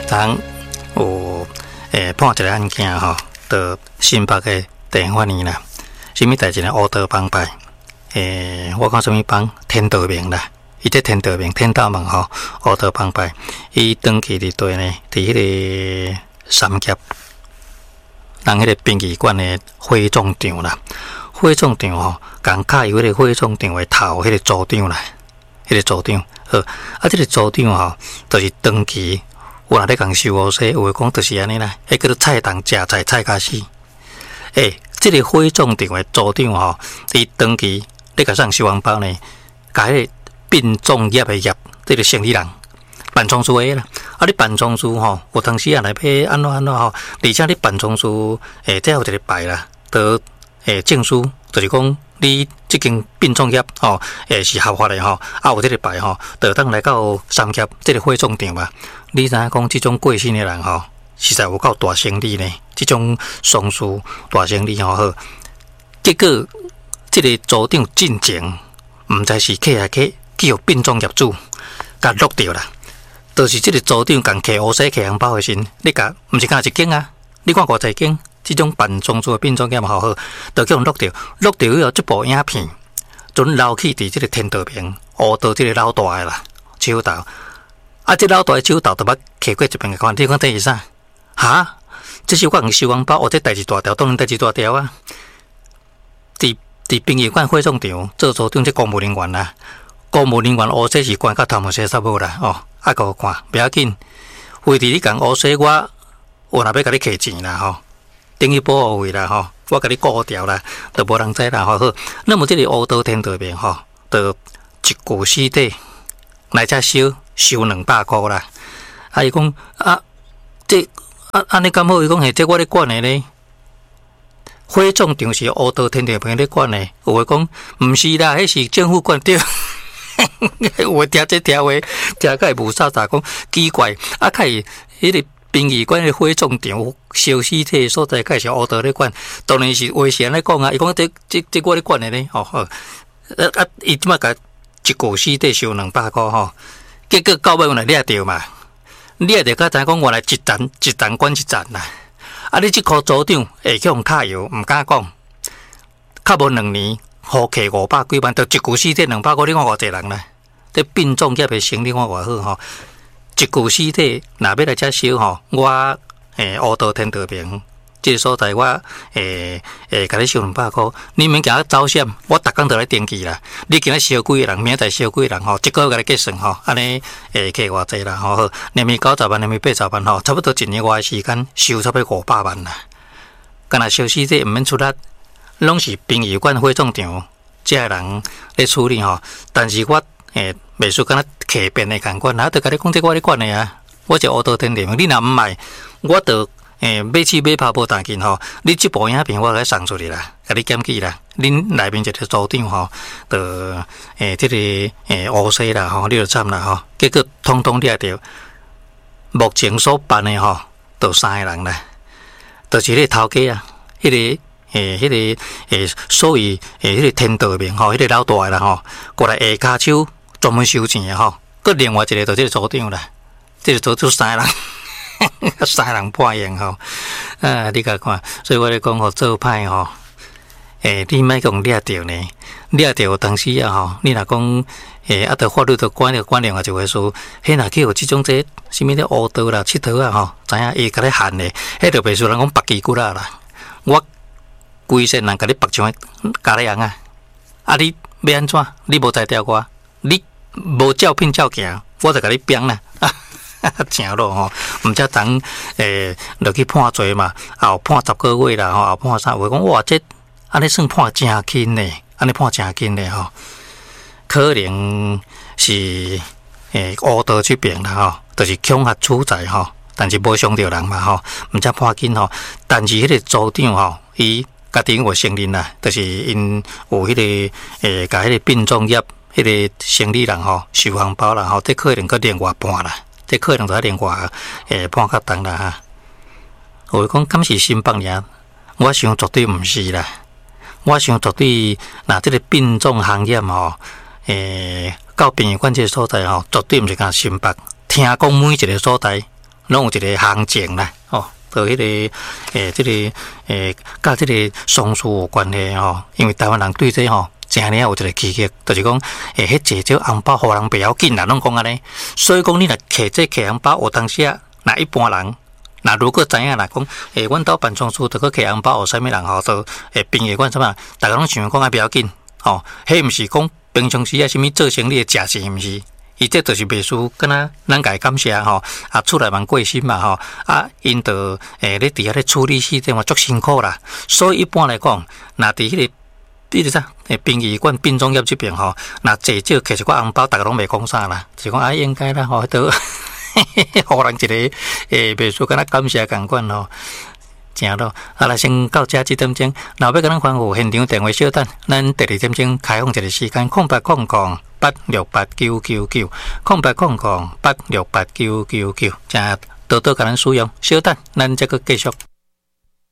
当有判一个案件吼，到新北的地方法院啦，什么代志呢？乌道帮派，我讲什么帮？天道明啦，伊这天道明，天道门吼，乌道帮派，伊登记伫对呢，伫迄个三峡，人迄个殡仪馆的火葬场啦，火葬场吼，共卡由迄个火葬场的头，迄个组长啦，迄个组长，好，这个组长吼，就是登记。有人咧共收乌西，有诶讲就是安尼啦，迄叫做菜当食菜菜甲死。这个火葬场诶组长吼，伊登记咧甲送收红包呢，甲迄个殡葬业诶业，这个生理人办丧事诶啦。你办丧事吼，有当时啊来要安怎吼，而且你办丧事再有一个牌啦，得证书，就是讲你即间殡葬业吼，是合法诶吼，有这个牌吼，得当来到三峡这个火葬场嘛。你知影讲即种过身的人吼，实在有够大生理呢？即种丧事大生理吼好，结果即个组长进前，毋知是客还客叫殡葬业主，甲录掉啦。就是即个组长共摕乌西摕红包的时，你甲毋是干一间啊？你看偌济间，即种办丧事的殡葬业嘛好，就叫人录掉，录掉以后，即部影片准留去伫即个天道边，乌道即个老大的啦，手头。这老大的手头都捌摕过一遍个看，你讲等于啥？哈？这是我用收红包，这代志大条，当然代志大条啊！伫殡仪馆火葬场做组长，这公务人员啦，公务人员乌西是关到头毛洗煞无啦，甲我看，不要紧。非得你讲乌西，我若要甲你摕钱啦，等于保护费啦，我甲你顾掉啦，都无人知啦，好。那么这个乌道天道面，就一具尸体来遮收200块啦。伊讲这安尼咁好，伊讲嘿，这我咧管的咧。火葬场是乌道天地平咧管的，有诶讲毋是啦，迄是政府管着。有诶听这条话，听个无啥讲奇怪。较伊迄个殡仪馆的火葬场烧尸体的所在，较是乌道咧管。当然是话是安尼讲啊，伊讲这我咧管的咧，伊即马甲一具尸体收200块结果到尾有来掠着嘛？掠着甲知讲原来一站管一站啦。你即颗组长会去用卡油，毋敢讲。较无2年，互客500几万，就一具尸体200块，你看偌济人啦？这殡葬业的生意看偌好一具尸体若要来遮收我乌道天道平。这个所在我甲你收200块，你免行走险，我逐工都来登记啦。你今日烧几个人，明仔载烧几个人一个月甲你计算安尼客偌济啦好，连米90万，连米80万差不多1年外的时间收差不多500万啦。干若烧尸体毋免出力，拢是殡仪馆火葬场这人咧处理但是我袂输敢若客变的共款，都甲你讲这我咧管的啊，我是乌道天地，你若毋买，我就。买起买拍无当紧你这部影片我来送出去啦，甲你检举啦。恁内面一个组长就这个乌西啦你就惨啦结果通通掠着。目前所办的就3个人啦，就是迄个头家啊，迄个所谓迄个天道面迄个老大的啦过来下骹手专门收钱的佮另外一个就这个组长啦，这个组长3个人。3人判刑你甲看，所以我咧讲做歹你莫讲掠着呢，掠着当时啊你若讲着法律着管另外一回事，迄若去有即种什么咧乌道啦、佚佗啊知影伊甲你限的，迄着袂输人讲拔旗骨啦，我规身人甲你拔像咖喱样你要安怎？你无才调我，你无照片照行，我就甲你扁啦。正咯毋则当落去判罪嘛，后判10个月啦后判啥？话讲哇，这安尼算判真轻呢，安尼判真轻呢可能是乌道这边啦就是恐吓处在但是无伤着人嘛毋则判紧但是迄个组长伊家己有承认啦，就是因有迄个甲迄个殡葬业迄个生理人收红包啦这可能佮另外判啦。这可能就另外判较重啦我讲敢是新北尔，我想绝对毋是啦。我想绝对，那这个殡葬行业到殡仪馆这个所在绝对毋是讲新北。听讲每一个所在拢有一个行情啦，哦，和迄个这个甲这个松树有关系吼，因为台湾人对这吼。真哩有一个奇迹，就是讲，迄济少红包，互人不要紧啦，拢讲安尼。所以讲，你若摕这摕红包，有当时啊，那一般人，那如果知影啦，讲，阮兜办松树，着去摕红包，有啥物人吼，都朋友管啥物，大家拢想讲啊，不要紧，吼，迄毋是讲平常时啊，啥物做生意的食钱，毋是。伊这就是袂输，敢若咱家感谢吼，啊，厝内蛮过心嘛吼，啊，因着咧伫遐咧处理事情嘛，足辛苦啦。所以一般来讲，若伫迄个你知啥？殡仪馆、殡葬业这边吼，那济少摕一寡红包，大家拢袂讲啥啦，就讲啊应该啦吼，都互人一个袂输，敢若感谢共款吼，正咯。啊，来先到这点钟，若要甲咱吩咐现场电话小等，咱第2点钟开放一个时间，0800868999，0800868999，正多多甲咱使用，小等，咱再个继续。